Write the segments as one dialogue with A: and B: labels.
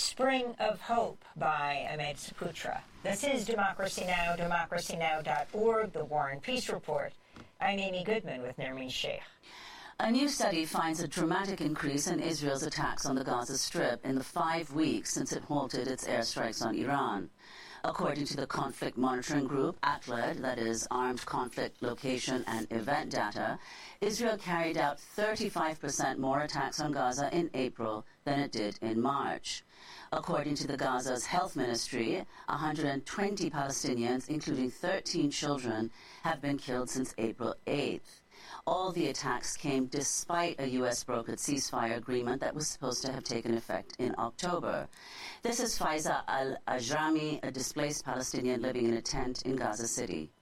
A: Spring of Hope by Ahmed Saputra. This is Democracy Now!, democracynow.org, The War and Peace Report. I'm Amy Goodman with Nermeen Sheikh.
B: A new study finds a dramatic increase in Israel's attacks on the Gaza Strip in the 5 weeks since it halted its airstrikes on Iran. According to the conflict monitoring group, ACLED, that is Armed Conflict Location and Event Data, Israel carried out 35% more attacks on Gaza in April than it did in March. According to the Gaza's health ministry, 120 Palestinians, including 13 children, have been killed since April 8th. All the attacks came despite a U.S.-brokered ceasefire agreement that was supposed to have taken effect in October. This is Faiza Al-Ajrami, a displaced Palestinian living in a tent in Gaza City.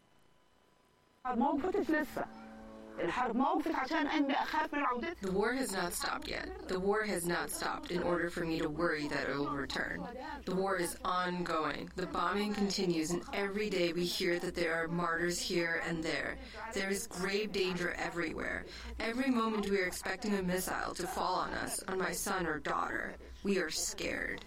C: The war has not stopped yet. The war has not stopped in order for me to worry that it will return. The war is ongoing. The bombing continues, and every day we hear that there are martyrs here and there. There is grave danger everywhere. Every moment we are expecting a missile to fall on us, on my son or daughter. We are scared.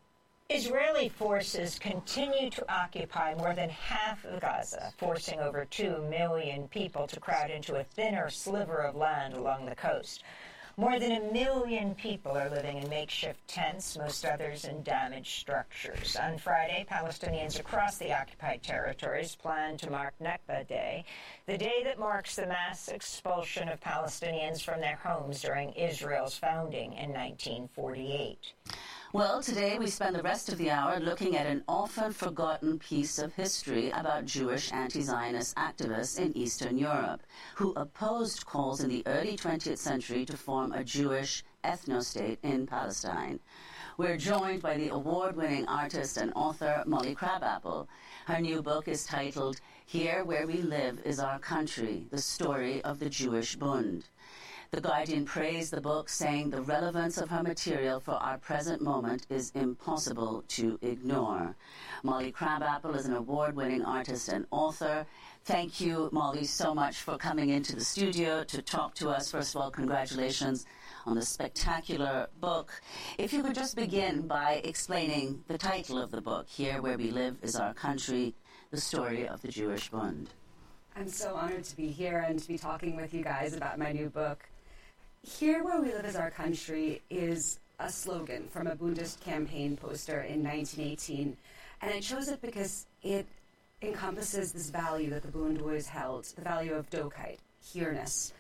A: Israeli forces continue to occupy more than half of Gaza, forcing over 2 million people to crowd into a thinner sliver of land along the coast. More than 1 million people are living in makeshift tents, most others in damaged structures. On Friday, Palestinians across the occupied territories plan to mark Nakba Day, the day that marks the mass expulsion of Palestinians from their homes during Israel's founding in 1948.
B: Well, today we spend the rest of the hour looking at an often forgotten piece of history about Jewish anti-Zionist activists in Eastern Europe who opposed calls in the early 20th century to form a Jewish ethno-state in Palestine. We're joined by the award-winning artist and author Molly Crabapple. Her new book is titled Here Where We Live Is Our Country, The Story of the Jewish Bund. The Guardian praised the book, saying the relevance of her material for our present moment is impossible to ignore. Molly Crabapple is an award-winning artist and author. Thank you, Molly, so much for coming into the studio to talk to us. First of all, congratulations on the spectacular book. If you could just begin by explaining the title of the book, Here Where We Live Is Our Country, The Story of the Jewish Bund.
D: I'm so honored to be here and to be talking with you guys about my new book. Here Where We Live Is Our Country is a slogan from a Bundist campaign poster in 1918, and I chose it because it encompasses this value that the Bund always held, the value of Dokheit, here-ness.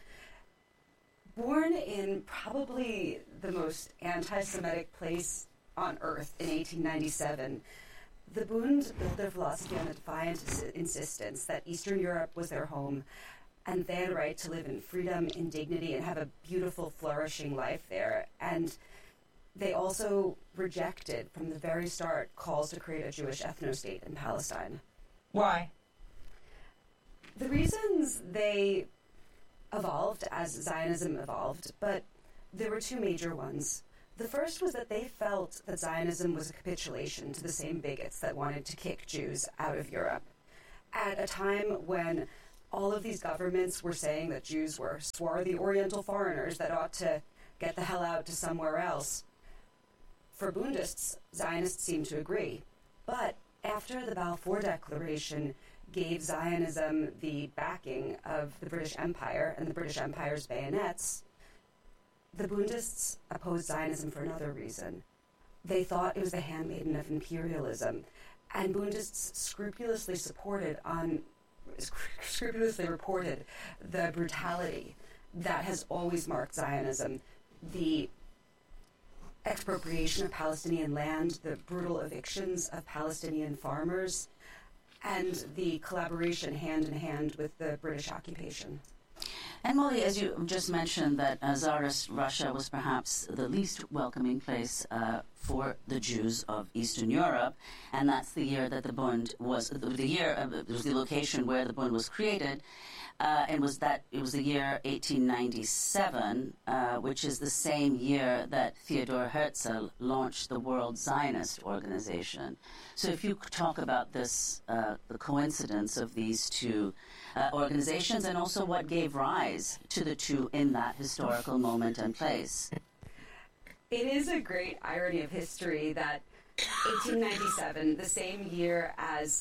D: Born in probably the most anti-Semitic place on earth in 1897, the Bund built their philosophy on the defiant insistence that Eastern Europe was their home, and they had a right to live in freedom, in dignity, and have a beautiful, flourishing life there. And they also rejected, from the very start, calls to create a Jewish ethno-state in Palestine.
A: Why?
D: The reasons they evolved as Zionism evolved, but there were two major ones. The first was that they felt that Zionism was a capitulation to the same bigots that wanted to kick Jews out of Europe. At a time when all of these governments were saying that Jews were swarthy Oriental foreigners that ought to get the hell out to somewhere else. For Bundists, Zionists seemed to agree. But after the Balfour Declaration gave Zionism the backing of the British Empire and the British Empire's bayonets, the Bundists opposed Zionism for another reason. They thought it was the handmaiden of imperialism, and Bundists scrupulously reported the brutality that has always marked Zionism, the expropriation of Palestinian land, the brutal evictions of Palestinian farmers, and the collaboration hand in hand with the British occupation.
B: And Molly, as you just mentioned, that Tsarist Russia was perhaps the least welcoming place for the Jews of Eastern Europe, and that's the year that the Bund was it was the location where the Bund was created, and it was the year 1897, which is the same year that Theodor Herzl launched the World Zionist Organization. So, if you could talk about this, the coincidence of these two organizations, and also what gave rise to the two in that historical moment and place.
D: It is a great irony of history that 1897, the same year as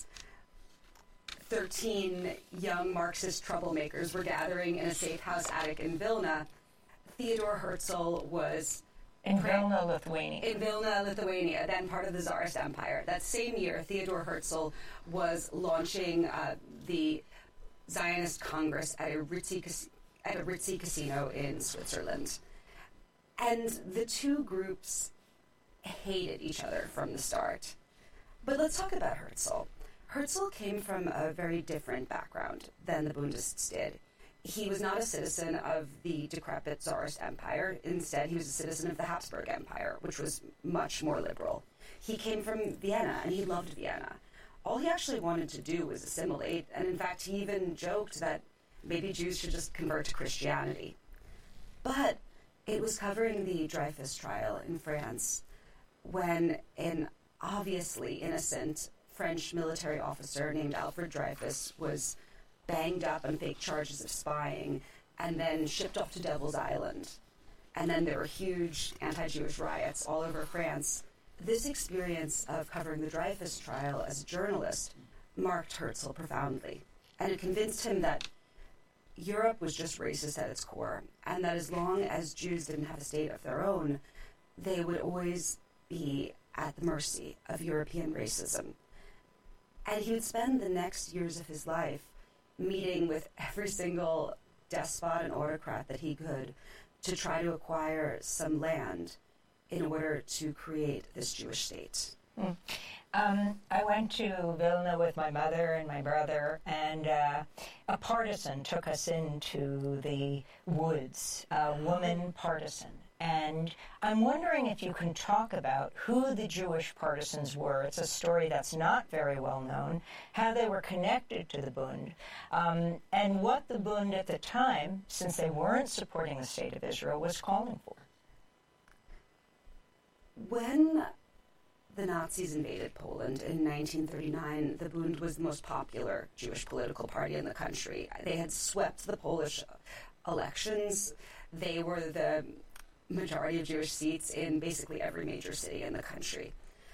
D: 13 young Marxist troublemakers were gathering in a safe house attic in Vilna, Theodor Herzl was
A: in Vilna, Lithuania.
D: In Vilna, Lithuania, then part of the Tsarist Empire. That same year, Theodor Herzl was launching the Zionist Congress at a ritzy casino in Switzerland. And the two groups hated each other from the start. But let's talk about Herzl. Herzl came from a very different background than the Bundists did. He was not a citizen of the decrepit Tsarist Empire. Instead, he was a citizen of the Habsburg Empire, which was much more liberal. He came from Vienna, and he loved Vienna. All he actually wanted to do was assimilate, and in fact, he even joked that maybe Jews should just convert to Christianity. But it was covering the Dreyfus trial in France when an obviously innocent French military officer named Alfred Dreyfus was banged up on fake charges of spying and then shipped off to Devil's Island. And then there were huge anti-Jewish riots all over France. This experience of covering the Dreyfus trial as a journalist marked Herzl profoundly. And it convinced him that Europe was just racist at its core, and that as long as Jews didn't have a state of their own, they would always be at the mercy of European racism. And he would spend the next years of his life meeting with every single despot and autocrat that he could to try to acquire some land in order to create this Jewish state.
A: I went to Vilna with my mother and my brother, and a partisan took us into the woods, a woman partisan. And I'm wondering if you can talk about who the Jewish partisans were. It's a story that's not very well known, how they were connected to the Bund, and what the Bund at the time, since they weren't supporting the State of Israel, was calling for.
D: When the Nazis invaded Poland in 1939, the Bund was the most popular Jewish political party in the country. They had swept the Polish elections. They were the majority of Jewish seats in basically every major city in the country.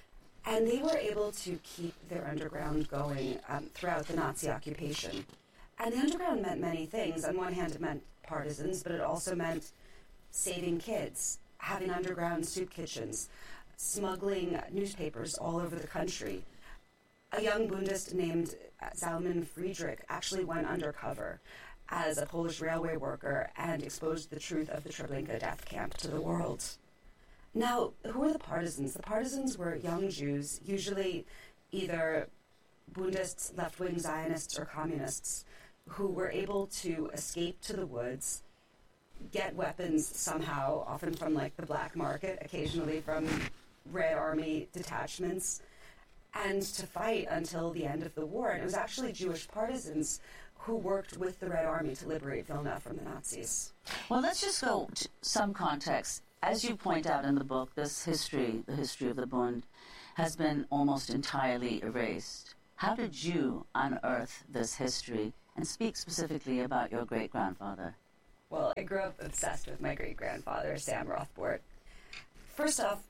D: And they were able to keep their underground going throughout the Nazi occupation. And the underground meant many things. On one hand, it meant partisans, but it also meant saving kids, having underground soup kitchens, smuggling newspapers all over the country. A young Bundist named Zalman Friedrich actually went undercover as a Polish railway worker and exposed the truth of the Treblinka death camp to the world. Now, who were the partisans? The partisans were young Jews, usually either Bundists, left-wing Zionists, or communists, who were able to escape to the woods, get weapons somehow, often from like the black market, occasionally from Red Army detachments, and to fight until the end of the war. And it was actually Jewish partisans who worked with the Red Army to liberate Vilna from the Nazis.
B: Well, let's just go to some context. As you point out in the book, this history, the history of the Bund, has been almost entirely erased. How did you unearth this history and speak specifically about your great-grandfather?
D: Well, I grew up obsessed with my great-grandfather, Sam Rothbart. First off,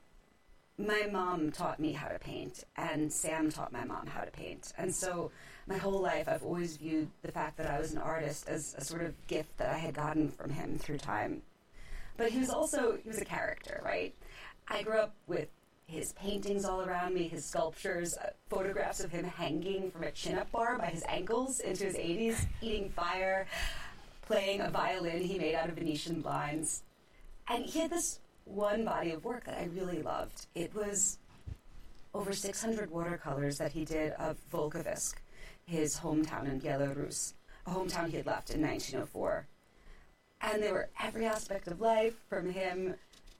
D: my mom taught me how to paint, and Sam taught my mom how to paint. And so my whole life, I've always viewed the fact that I was an artist as a sort of gift that I had gotten from him through time. But he was a character, right? I grew up with his paintings all around me, his sculptures, photographs of him hanging from a chin-up bar by his ankles into his 80s, eating fire, playing a violin he made out of Venetian blinds. And he had this one body of work that I really loved. It was over 600 watercolors that he did of Volkovysk, his hometown in Belarus, a hometown he had left in 1904. And they were every aspect of life, from him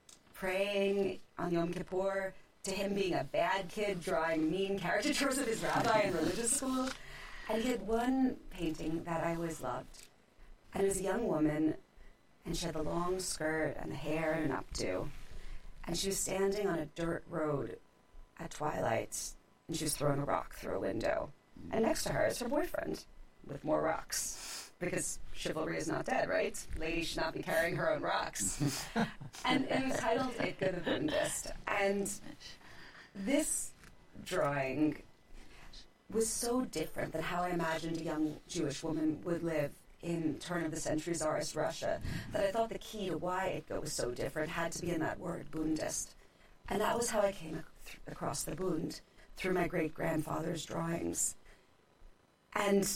D: praying on Yom Kippur, to him being a bad kid drawing mean caricatures of his rabbi in religious school. And he had one painting that I always loved. And it was a young woman, and she had the long skirt and the hair and an updo. And she was standing on a dirt road at twilight, and she was throwing a rock through a window. And next to her is her boyfriend, with more rocks. because chivalry is not dead, right? Ladies should not be carrying her own rocks. And it was titled Idke the Bundist. And this drawing was so different than how I imagined a young Jewish woman would live in turn-of-the-century Tsarist Russia, that I thought the key to why Idke was so different had to be in that word, Bundist. And that was how I came across the Bund, through my great-grandfather's drawings. And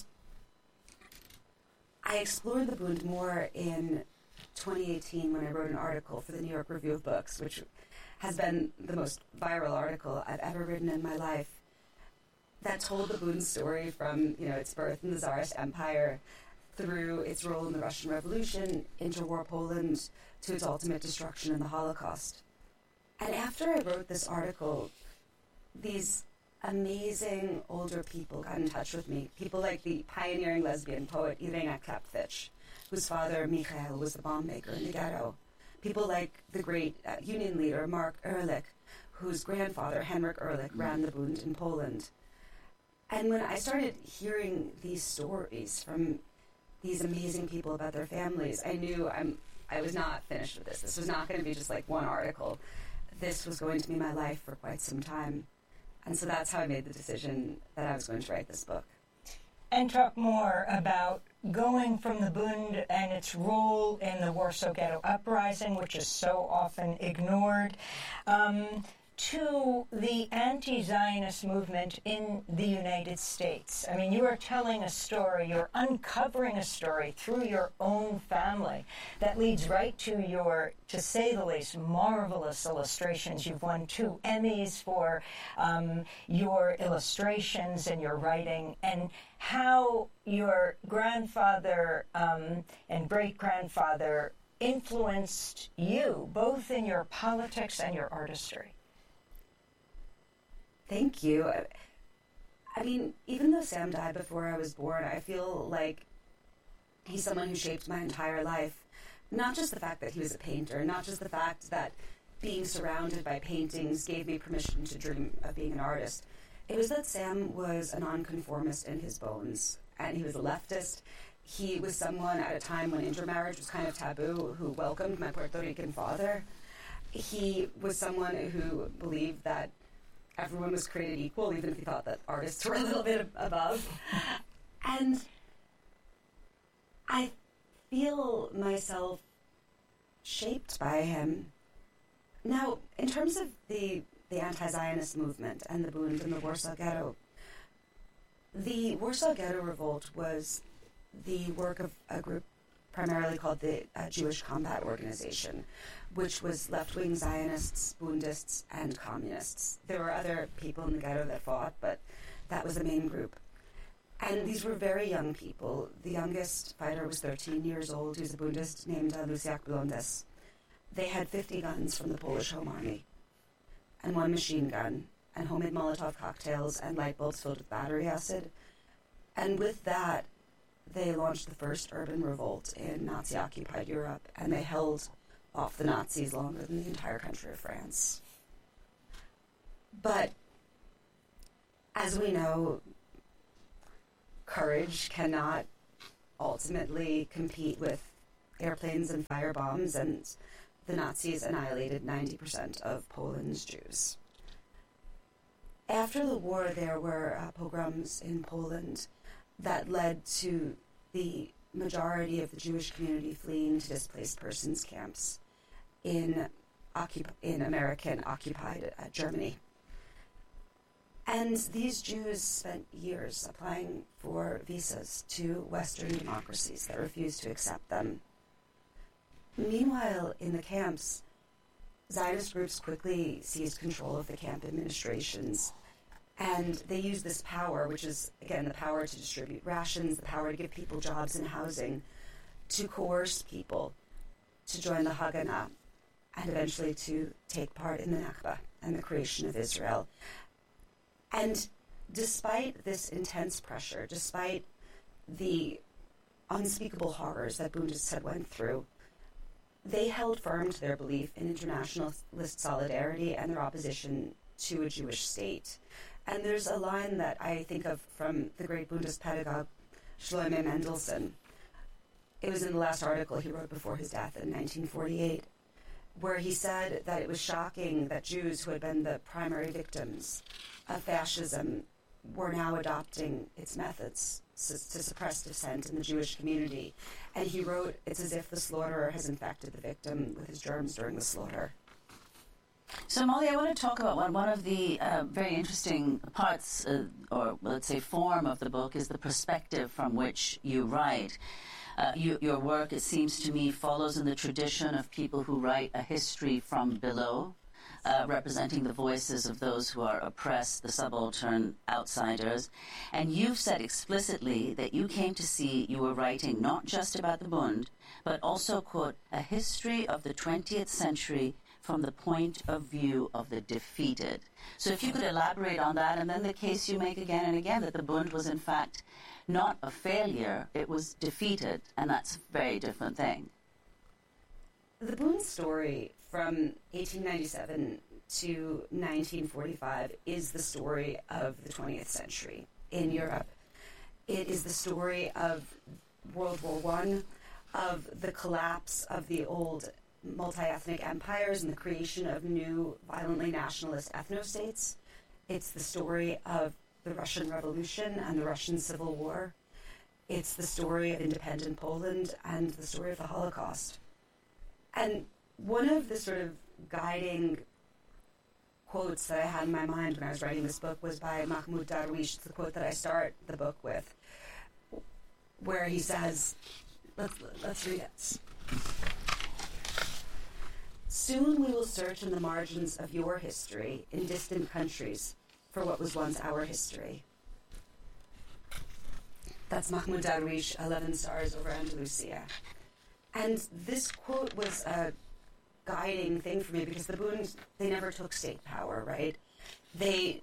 D: I explored the Bund more in 2018 when I wrote an article for the New York Review of Books, which has been the most viral article I've ever written in my life, that told the Bund story from, its birth in the Tsarist Empire through its role in the Russian Revolution, interwar Poland, to its ultimate destruction in the Holocaust. And after I wrote this article, these amazing older people got in touch with me. People like the pioneering lesbian poet Irena Klapfitch, whose father, Michael, was the bomb maker in the ghetto. People like the great union leader, Mark Ehrlich, whose grandfather, Henryk Ehrlich, ran the Bund in Poland. And when I started hearing these stories from these amazing people about their families, I knew I was not finished with this. This was not going to be just like one article. This was going to be my life for quite some time. And so that's how I made the decision that I was going to write this book.
A: And talk more about going from the Bund and its role in the Warsaw Ghetto Uprising, which is so often ignored, to the anti-Zionist movement in the United States. I mean, you are telling a story, you're uncovering a story through your own family that leads right to your, to say the least, marvelous illustrations. You've won 2 Emmys for your illustrations and your writing, and how your grandfather and great-grandfather influenced you, both in your politics and your artistry.
D: Thank you. I mean, even though Sam died before I was born, I feel like he's someone who shaped my entire life. Not just the fact that he was a painter, not just the fact that being surrounded by paintings gave me permission to dream of being an artist. It was that Sam was a nonconformist in his bones, and he was a leftist. He was someone at a time when intermarriage was kind of taboo who welcomed my Puerto Rican father. He was someone who believed that everyone was created equal, even if he thought that artists were a little bit above. And I feel myself shaped by him. Now, in terms of the anti-Zionist movement and the Bund and the Warsaw Ghetto, the Warsaw Ghetto Revolt was the work of a group primarily called the Jewish Combat Organization, which was left-wing Zionists, Bundists, and communists. There were other people in the ghetto that fought, but that was the main group. And these were very young people. The youngest fighter was 13 years old. He was a Bundist named Luciak Blondes. They had 50 guns from the Polish Home Army, and 1 machine gun, and homemade Molotov cocktails, and light bulbs filled with battery acid. And with that, they launched the first urban revolt in Nazi-occupied Europe, and they held off the Nazis longer than the entire country of France. But as we know, courage cannot ultimately compete with airplanes and firebombs, and the Nazis annihilated 90% of Poland's Jews. After the war, there were pogroms in Poland that led to the majority of the Jewish community fleeing to displaced persons camps in American-occupied Germany. And these Jews spent years applying for visas to Western democracies that refused to accept them. Meanwhile, in the camps, Zionist groups quickly seized control of the camp administrations, and they used this power, which is, again, the power to distribute rations, the power to give people jobs and housing, to coerce people to join the Haganah, and eventually to take part in the Nakba and the creation of Israel. And despite this intense pressure, despite the unspeakable horrors that Bundists had went through, they held firm to their belief in internationalist solidarity and their opposition to a Jewish state. And there's a line that I think of from the great Bundist pedagogue Shlomo Mendelssohn, It was in the last article he wrote before his death in 1948, where he said that it was shocking that Jews who had been the primary victims of fascism were now adopting its methods to suppress dissent in the Jewish community. And he wrote, "It's as if the slaughterer has infected the victim with his germs during the slaughter."
B: So, Molly, I want to talk about one of the very interesting parts, or let's say form of the book, is the perspective from which you write. Your work, it seems to me, follows in the tradition of people who write a history from below, representing the voices of those who are oppressed, the subaltern outsiders. And you've said explicitly that you came to see you were writing not just about the Bund, but also, quote, a history of the 20th century from the point of view of the defeated. So if you could elaborate on that, and then the case you make again and again that the Bund was in fact not a failure, it was defeated, and that's a very different thing.
D: The Bund story from 1897 to 1945 is the story of the 20th century in Europe. It is the story of World War I, of the collapse of the old multi-ethnic empires and the creation of new violently nationalist ethno-states. It's the story of the Russian Revolution and the Russian Civil War. It's the story of independent Poland and the story of the Holocaust. And one of the sort of guiding quotes that I had in my mind when I was writing this book was by Mahmoud Darwish. It's the quote that I start the book with, where he says, let's read it. "Soon we will search in the margins of your history in distant countries for what was once our history." That's Mahmoud Darwish, 11 Stars over Andalusia. And this quote was a guiding thing for me because the Bund, they never took state power, right? They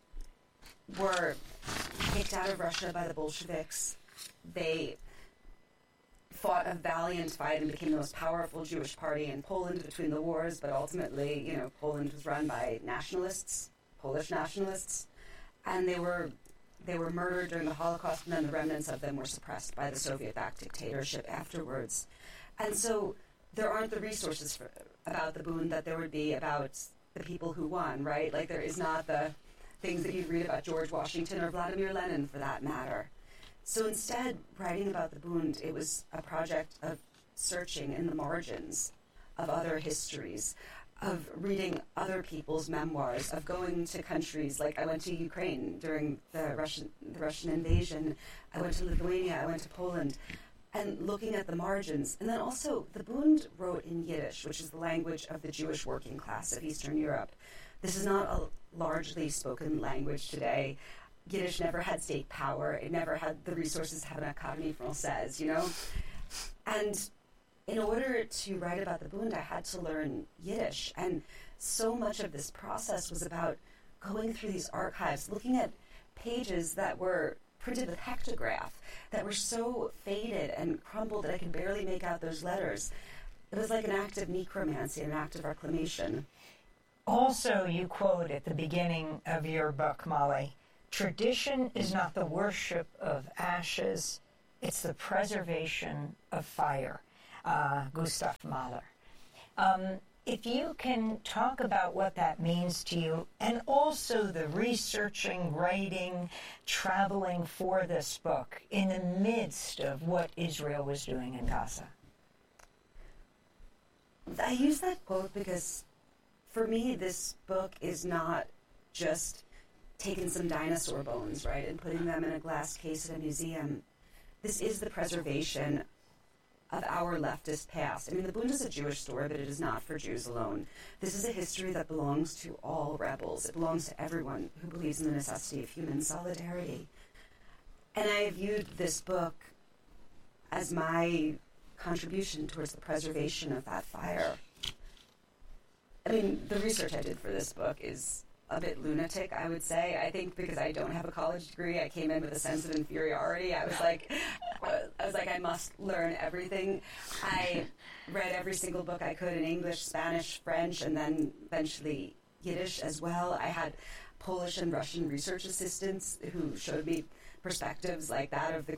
D: were kicked out of Russia by the Bolsheviks. They fought a valiant fight and became the most powerful Jewish party in Poland between the wars, but ultimately, Poland was run by nationalists, Polish nationalists, and they were murdered during the Holocaust, and then the remnants of them were suppressed by the Soviet-backed dictatorship afterwards. And so there aren't the resources about the Bund that there would be about the people who won, right? Like, there is not the things that you'd read about George Washington or Vladimir Lenin, for that matter. So instead, writing about the Bund, it was a project of searching in the margins of other histories, of reading other people's memoirs, of going to countries like I went to Ukraine during the Russian invasion, I went to Lithuania, I went to Poland, and looking at the margins. And then also, the Bund wrote in Yiddish, which is the language of the Jewish working class of Eastern Europe. This is not a largely spoken language today. Yiddish never had state power. It never had the resources to have an Académie Française, And in order to write about the Bund, I had to learn Yiddish. And so much of this process was about going through these archives, looking at pages that were printed with hectograph, that were so faded and crumbled that I could barely make out those letters. It was like an act of necromancy, an act of reclamation.
A: Also, you quote at the beginning of your book, Molly, "Tradition is not the worship of ashes, it's the preservation of fire." Gustav Mahler. If you can talk about what that means to you, and also the researching, writing, traveling for this book in the midst of what Israel was doing in Gaza.
D: I use that quote because, for me, this book is not just taking some dinosaur bones, right, and putting them in a glass case at a museum. This is the preservation of our leftist past. I mean, the Bund is a Jewish story, but it is not for Jews alone. This is a history that belongs to all rebels. It belongs to everyone who believes in the necessity of human solidarity. And I viewed this book as my contribution towards the preservation of that fire. I mean, the research I did for this book is a bit lunatic, I would say. I think because I don't have a college degree, I came in with a sense of inferiority. I was like, I must learn everything. I read every single book I could in English, Spanish, French, and then eventually Yiddish as well. I had Polish and Russian research assistants who showed me perspectives like that of the great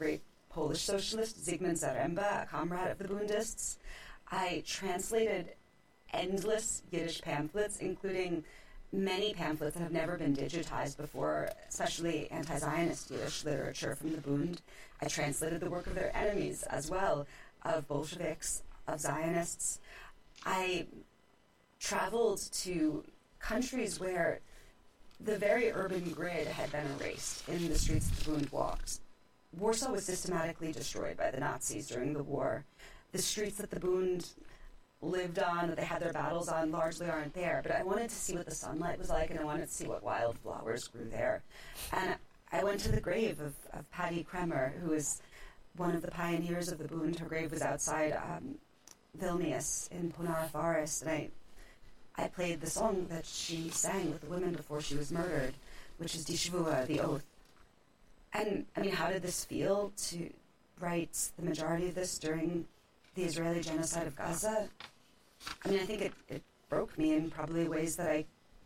D: Polish socialist Zygmunt Zaremba, a comrade of the Bundists. I translated endless Yiddish pamphlets, including many pamphlets that have never been digitized before, especially anti-Zionist Yiddish literature from the Bund. I translated the work of their enemies as well, of Bolsheviks, of Zionists. I traveled to countries where the very urban grid had been erased in the streets that the Bund walked. Warsaw was systematically destroyed by the Nazis during the war. The streets that the Bund lived on, that they had their battles on, largely aren't there. But I wanted to see what the sunlight was like, and I wanted to see what wildflowers grew there. And I went to the grave of Patty Kremer, who is one of the pioneers of the Bund. Her grave was outside Vilnius in Ponara Forest, and I played the song that she sang with the women before she was murdered, which is Die Shvua, the oath. And, I mean, how did this feel to write the majority of this during the Israeli genocide of Gaza? I mean, I think it broke me in probably ways that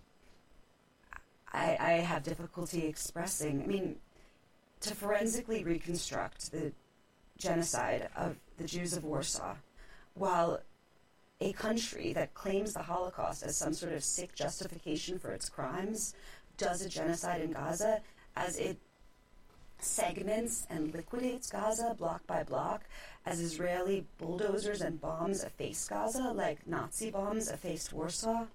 D: I have difficulty expressing. I mean, to forensically reconstruct the genocide of the Jews of Warsaw, while a country that claims the Holocaust as some sort of sick justification for its crimes does a genocide in Gaza, as it segments and liquidates Gaza block by block, as Israeli bulldozers and bombs efface Gaza like Nazi bombs effaced Warsaw.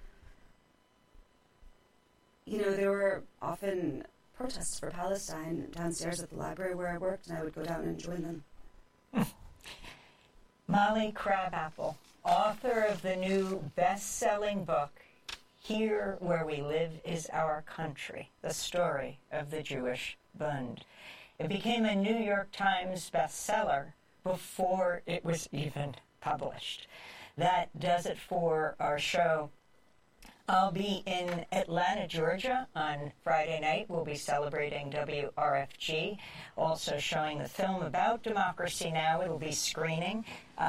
D: You know, there were often protests for Palestine downstairs at the library where I worked, and I would go down and join them.
A: Molly Crabapple, author of the new best-selling book, Here Where We Live Is Our Country, the story of the Jewish Bund. It became a New York Times bestseller before it was even published. That does it for our show. I'll be in Atlanta, Georgia on Friday night. We'll be celebrating WRFG, also showing the film about Democracy Now! It'll be screening.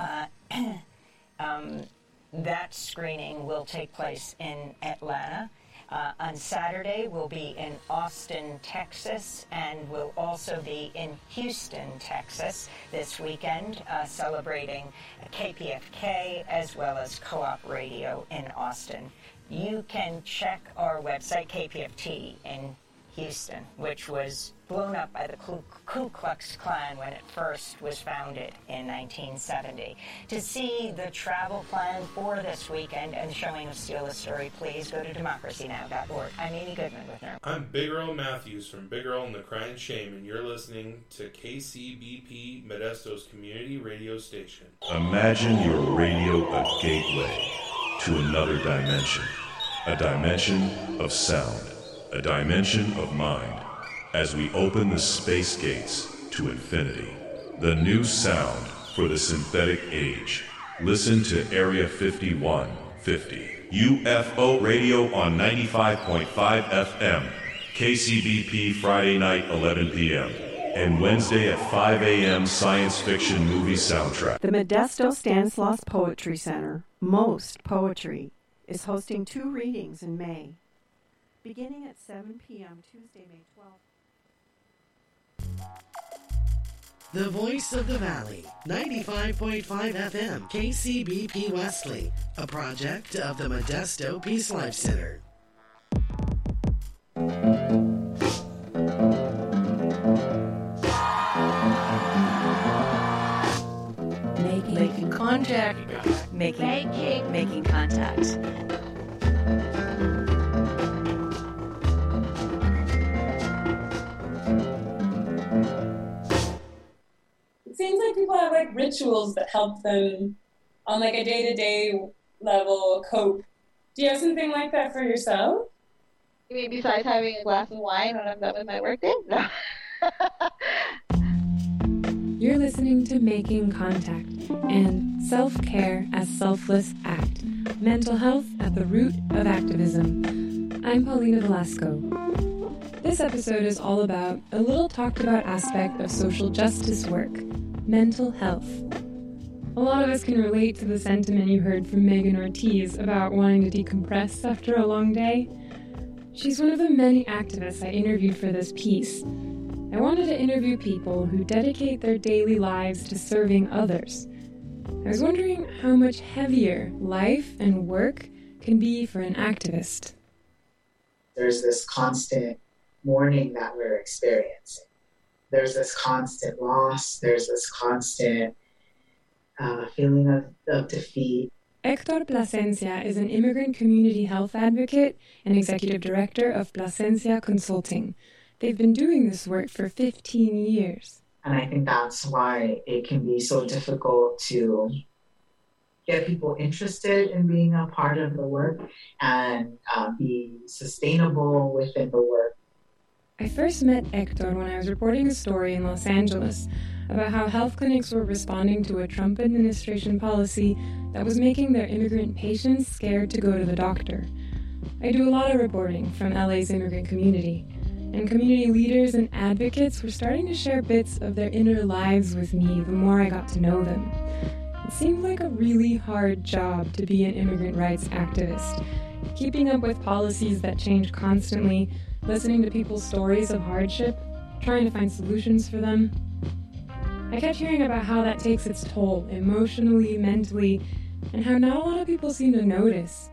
A: That screening will take place in Atlanta. On Saturday, we'll be in Austin, Texas, and we'll also be in Houston, Texas this weekend, celebrating KPFK as well as Co-op Radio in Austin. You can check our website, KPFT in Houston, which was blown up by the Ku Klux Klan when it first was founded in 1970. To see the travel plan for this weekend and showing of Steal the Story, please go to democracynow.org. I'm Amy Goodman with NERM.
E: I'm Big Earl Matthews from Big Earl and the Crying Shame, and you're listening to KCBP Modesto's community radio station.
F: Imagine your radio a gateway to another dimension, a dimension of sound, a dimension of mind, as we open the space gates to infinity. The new sound for the synthetic age. Listen to Area 5150, UFO Radio on 95.5 FM, KCBP Friday night 11 p.m., and Wednesday at 5 a.m. science fiction movie soundtrack.
G: The Modesto Stanislaus Poetry Center, Most Poetry, is hosting 2 readings in May, beginning at 7 p.m. Tuesday, May 12th.
H: The Voice of the Valley, 95.5 FM, KCBP Wesley, a project of the Modesto Peace Life Center.
I: Making contact. Making contact.
J: It seems like people have like rituals that help them on like a day-to-day level cope. Do you have something like that for yourself?
K: You mean besides having a glass of wine when I'm done with my workday? No.
L: You're listening to Making Contact and Self-Care as Selfless Act. Mental health at the root of activism. I'm Paulina Velasco. This episode is all about a little talked about aspect of social justice work, mental health. A lot of us can relate to the sentiment you heard from Megan Ortiz about wanting to decompress after a long day. She's one of the many activists I interviewed for this piece. I wanted to interview people who dedicate their daily lives to serving others. I was wondering how much heavier life and work can be for an activist.
M: There's this constant mourning that we're experiencing. There's this constant loss. There's this constant feeling of defeat.
L: Hector Plasencia is an immigrant community health advocate and executive director of Plasencia Consulting. They've been doing this work for 15 years.
M: And I think that's why it can be so difficult to get people interested in being a part of the work and be sustainable within the work.
L: I first met Hector when I was reporting a story in Los Angeles about how health clinics were responding to a Trump administration policy that was making their immigrant patients scared to go to the doctor. I do a lot of reporting from LA's immigrant community, and community leaders and advocates were starting to share bits of their inner lives with me the more I got to know them. It seemed like a really hard job to be an immigrant rights activist, keeping up with policies that change constantly, listening to people's stories of hardship, trying to find solutions for them. I kept hearing about how that takes its toll, emotionally, mentally, and how not a lot of people seem to notice.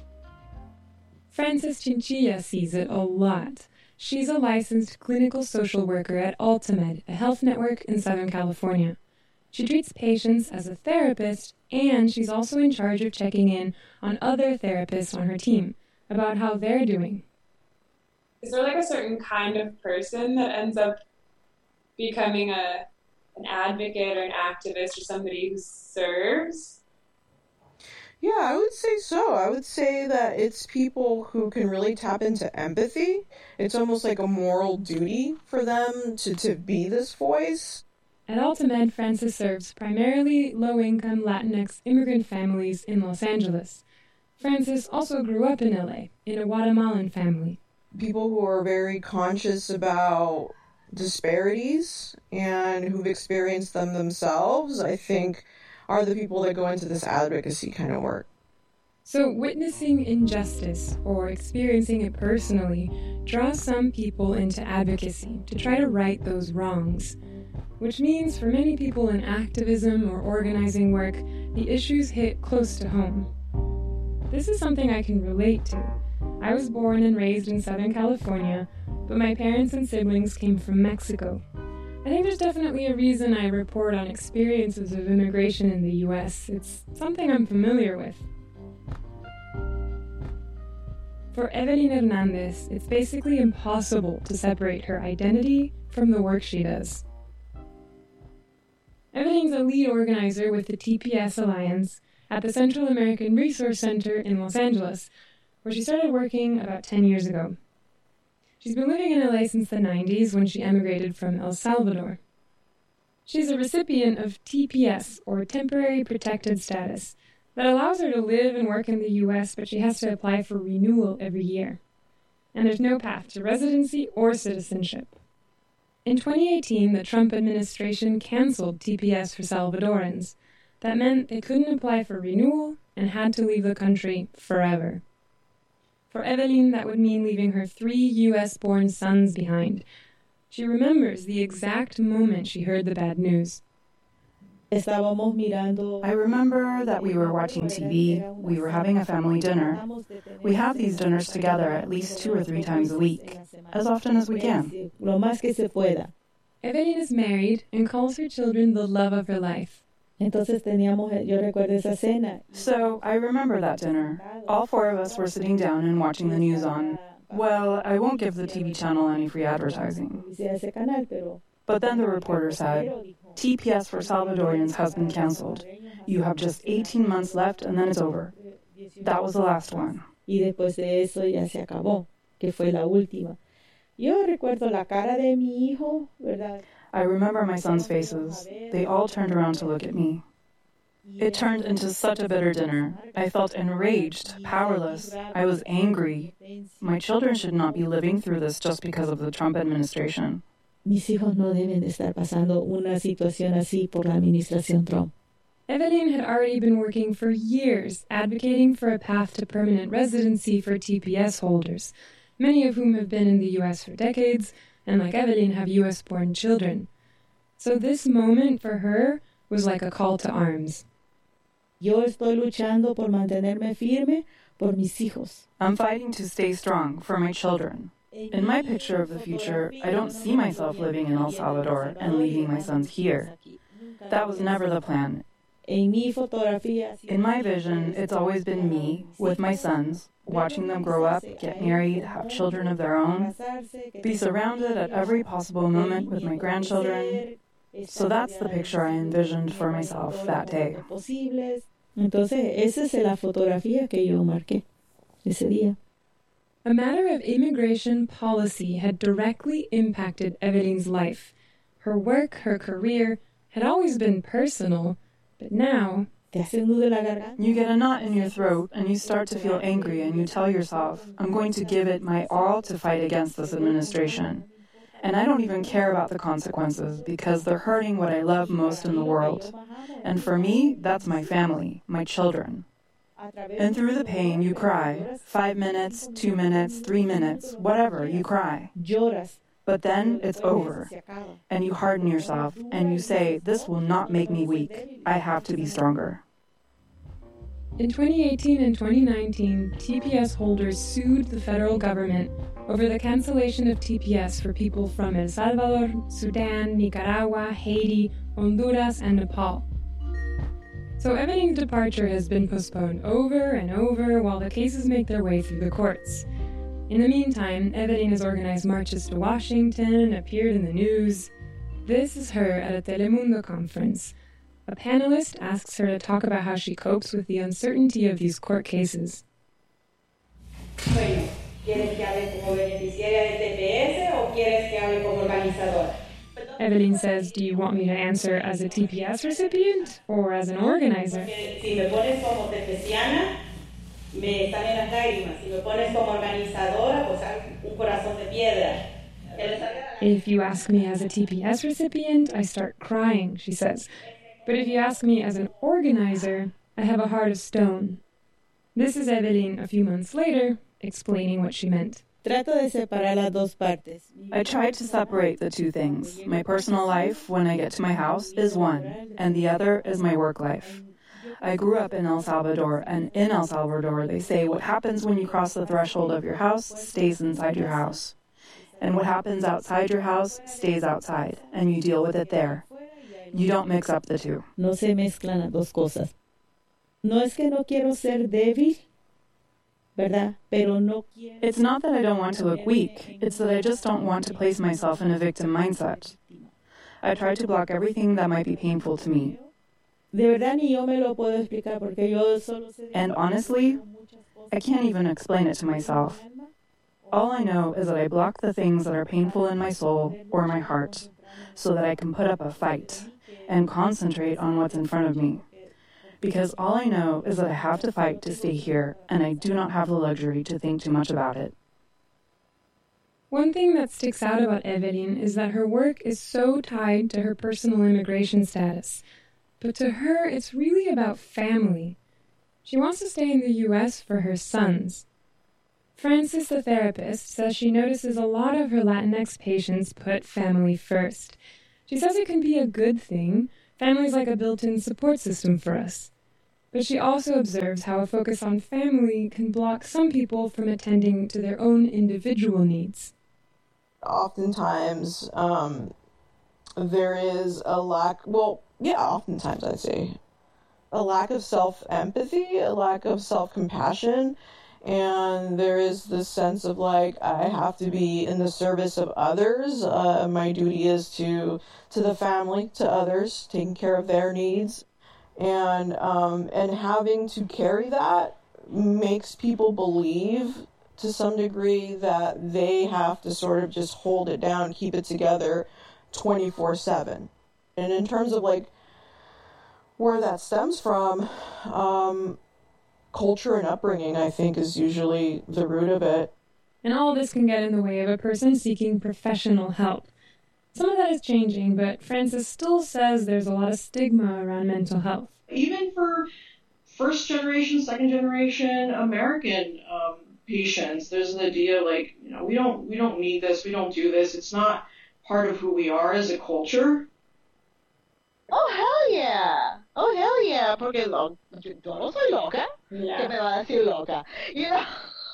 L: Frances Chinchilla sees it a lot. She's a licensed clinical social worker at Altamed, a health network in Southern California. She treats patients as a therapist, and she's also in charge of checking in on other therapists on her team about how they're doing.
J: Is there like a certain kind of person that ends up becoming an advocate or an activist or somebody who serves?
N: Yeah, I would say so. I would say that it's people who can really tap into empathy. It's almost like a moral duty for them to be this voice.
L: At Altamed, Frances serves primarily low-income Latinx immigrant families in Los Angeles. Frances also grew up in LA, in a Guatemalan family.
N: People who are very conscious about disparities and who've experienced them themselves, I think, are the people that go into this advocacy kind of work.
L: So witnessing injustice or experiencing it personally draws some people into advocacy to try to right those wrongs, which means for many people in activism or organizing work, the issues hit close to home. This is something I can relate to. I was born and raised in Southern California, but my parents and siblings came from Mexico. I think there's definitely a reason I report on experiences of immigration in the U.S. It's something I'm familiar with. For Evelyn Hernandez, it's basically impossible to separate her identity from the work she does. Evelyn's a lead organizer with the TPS Alliance at the Central American Resource Center in Los Angeles, where she started working about 10 years ago. She's been living in LA since the 90s when she emigrated from El Salvador. She's a recipient of TPS, or Temporary Protected Status, that allows her to live and work in the U.S., but she has to apply for renewal every year. And there's no path to residency or citizenship. In 2018, the Trump administration canceled TPS for Salvadorans. That meant they couldn't apply for renewal and had to leave the country forever. For Evelyn, that would mean leaving her 3 U.S.-born sons behind. She remembers the exact moment she heard the bad news.
O: I remember that we were watching TV, we were having a family dinner. We have these dinners together at least 2 or 3 times a week, as often as we can.
L: Evelyn is married and calls her children the love of her life.
O: So I remember that dinner. All 4 of us were sitting down and watching the news on, well, I won't give the TV channel any free advertising. But then the reporter said, TPS for Salvadorians has been canceled. You have just 18 months left and then it's over. That was the last one. I remember my sons' faces. They all turned around to look at me. It turned into such a bitter dinner. I felt enraged, powerless. I was angry. My children should not be living through this just because of the Trump administration.
L: Mis hijos no deben de estar pasando una situación así por la administración Trump. Evelyn had already been working for years, advocating for a path to permanent residency for TPS holders, many of whom have been in the U.S. for decades and like Evelyn have US-born children. So this moment for her was like a call to arms.
P: Yo estoy luchando por mantenerme firme por mis hijos.
O: I'm fighting to stay strong for my children. In my picture of the future, I don't see myself living in El Salvador and leaving my sons here. That was never the plan. In my vision, it's always been me, with my sons, watching them grow up, get married, have children of their own, be surrounded at every possible moment with my grandchildren. So that's the picture I envisioned for myself that day.
P: Entonces, esa es la fotografía que yo marqué ese día.
L: A matter of immigration policy had directly impacted Evelyn's life. Her work, her career, had always been personal, but now...
O: You get a knot in your throat and you start to feel angry and you tell yourself, I'm going to give it my all to fight against this administration. And I don't even care about the consequences because they're hurting what I love most in the world. And for me, that's my family, my children. And through the pain, you cry. 5 minutes, 2 minutes, 3 minutes, whatever, you cry. But then it's over. And you harden yourself and you say, this will not make me weak. I have to be stronger.
L: In 2018 and 2019, TPS holders sued the federal government over the cancellation of TPS for people from El Salvador, Sudan, Nicaragua, Haiti, Honduras, and Nepal. So Evelyn's departure has been postponed over and over while the cases make their way through the courts. In the meantime, Evelyn has organized marches to Washington, appeared in the news. This is her at a Telemundo conference. A panelist asks her to talk about how she copes with the uncertainty of these court cases.
P: Bueno, ¿quieres que hable como beneficiaria de TPS o quieres que hable como organizadora?
L: Evelyn says, do you want me to answer as a TPS recipient or as an organizer?
P: Si me pones como TPSiana, me salen las lágrimas. Si me pones como organizadora, pues un corazón de piedra.
L: If you ask me as a TPS recipient, I start crying, she says. But if you ask me as an organizer, I have a heart of stone. This is Evelyn a few months later, explaining what she meant.
P: Trato de separar las dos partes.
O: I tried to separate the two things. My personal life, when I get to my house, is one, and the other is my work life. I grew up in El Salvador, and in El Salvador they say what happens when you cross the threshold of your house stays inside your house. And what happens outside your house stays outside, and you deal with it there. You don't mix up the two.
P: No se mezclan las dos cosas. No es que no quiero ser débil, ¿verdad? Pero no quiero...
O: It's not that I don't want to look weak. It's that I just don't want to place myself in a victim mindset. I try to block everything that might be painful to me.
P: De verdad ni yo me lo puedo explicar porque yo solo sé...
O: And honestly, I can't even explain it to myself. All I know is that I block the things that are painful in my soul or my heart so that I can put up a fight and concentrate on what's in front of me. Because all I know is that I have to fight to stay here, and I do not have the luxury to think too much about it.
L: One thing that sticks out about Evelyn is that her work is so tied to her personal immigration status. But to her, it's really about family. She wants to stay in the U.S. for her sons. Frances, the therapist, says she notices a lot of her Latinx patients put family first. She says it can be a good thing. Family's like a built-in support system for us. But she also observes how a focus on family can block some people from attending to their own individual needs.
N: Oftentimes, there is a lack, oftentimes I'd say, a lack of self-empathy, a lack of self-compassion, and there is this sense of like, I have to be in the service of others. My duty is to the family, to others, taking care of their needs. And having to carry that makes people believe to some degree that they have to sort of just hold it down, keep it together 24/7. And in terms of like where that stems from, culture and upbringing, I think, is usually the root of it.
L: And all this can get in the way of a person seeking professional help. Some of that is changing, but Frances still says there's a lot of stigma around mental health.
N: Even for first generation, second generation American patients, there's an idea like, we don't need this, we don't do this, it's not part of who we are as a culture.
K: Oh, hell yeah. Oh, hell yeah. Porque yo no soy loca.
J: Yeah.
K: Que me va a decir loca. You know?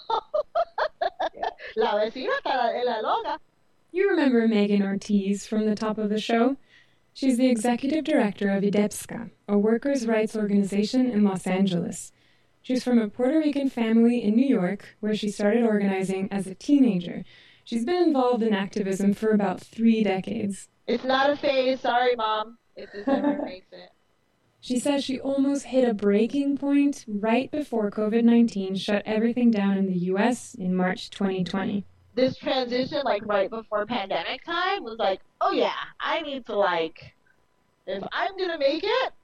K: La vecina está la loca.
L: You remember Megan Ortiz from the top of the show? She's the executive director of IDEPSCA, a workers' rights organization in Los Angeles. She's from a Puerto Rican family in New York, where she started organizing as a teenager. She's been involved in activism for about 3 decades.
K: It's not a phase. Sorry, Mom. If this ever makes it.
L: She says she almost hit a breaking point right before COVID-19 shut everything down in the U.S. in March 2020.
K: This transition, like, right before pandemic time was like, oh, yeah, I need to, like, if I'm going to make it,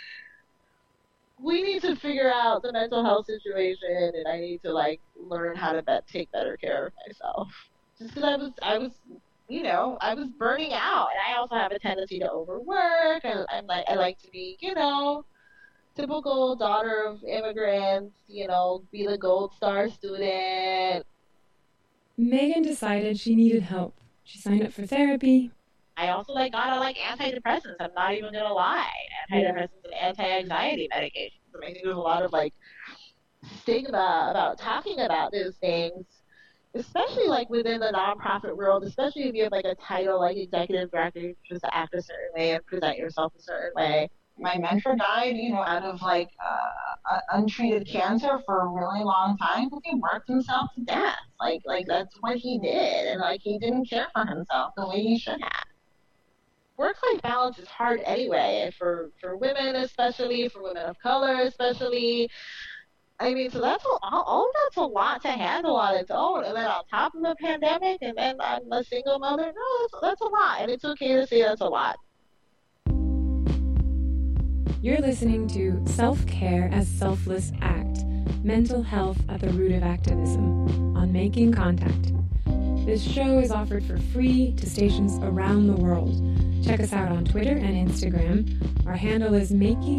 K: we need to figure out the mental health situation, and I need to, like, learn how to take better care of myself. Just because I was I was burning out, and I also have a tendency to overwork, and I like to be, typical daughter of immigrants, be the gold star student.
L: Megan decided she needed help. She signed up for therapy.
K: I also got on antidepressants. I'm not even gonna lie, antidepressants and anti-anxiety medications. I think there's a lot of stigma about talking about those things. Especially within the nonprofit world, especially if you have a title like executive director, you just act a certain way and present yourself a certain way. My mentor died, out of untreated cancer for a really long time because he worked himself to death. That's what he did, and he didn't care for himself the way he should have. Work-life balance is hard anyway for women, especially for women of color, especially. I mean, so that's all of that's a lot to handle on its own. And then on top of the pandemic, and then I'm a single mother. No, that's a lot. And it's okay to say that's a lot.
L: You're listening to Self-Care as Selfless Act, Mental Health at the Root of Activism on Making Contact. This show is offered for free to stations around the world. Check us out on Twitter and Instagram. Our handle is Making